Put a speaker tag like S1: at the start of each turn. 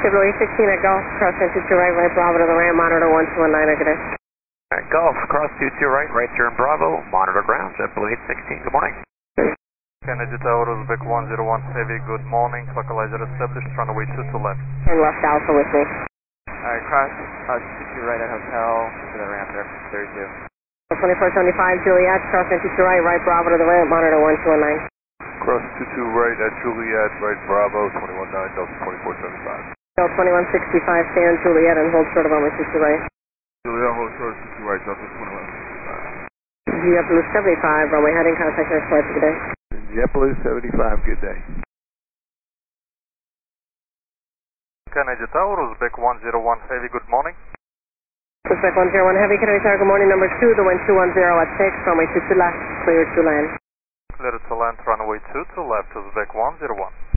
S1: February 16 at Golf, cross entry to right, right Bravo to the ramp, monitor 1219, good day.
S2: Alright, Golf, cross 22 right, right turn Bravo, monitor ground, JetBlue 816, good morning.
S3: Kennedy Tower, Uzbek 101 Heavy, good morning, localizer established, runway 22 left.
S1: Turn left Alpha with me.
S4: Alright, cross 22 right at Hotel to the ramp there, 32.
S1: 2475 Juliet, cross entry to right, right Bravo to the ramp, monitor 1219.
S5: Cross 22 right at Juliet, right Bravo, 219, Delta 2475.
S1: Delta 2165, stay on Juliet and hold short of runway 22 right.
S5: Juliet, hold short 22 right, Delta 2165.
S1: JetBlue 75, runway heading, contact our flight for the day.
S5: JetBlue 75, good day.
S3: Kennedy Tower, Uzbek 101 Heavy, good morning.
S1: Uzbek 101 Heavy, Kennedy Tower, good morning, number 2, the wind 210 at 6, runway 22 left, clear to land.
S3: Clear to land, runway 22 left, Uzbek 101.